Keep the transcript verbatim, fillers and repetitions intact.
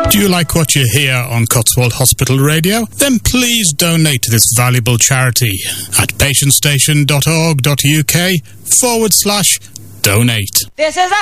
Do you like what you hear on Cotswold Hospital Radio? Then please donate to this valuable charity at patientstation.org.uk forward slash donate. This is a